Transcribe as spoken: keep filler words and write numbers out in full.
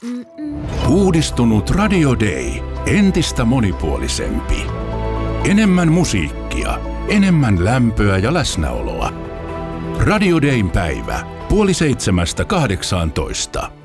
Uudistunut Radio Day. Entistä monipuolisempi. Enemmän musiikkia, enemmän lämpöä ja läsnäoloa. Radio Dayn päivä. Puoli seitsemästä kahdeksaantoista.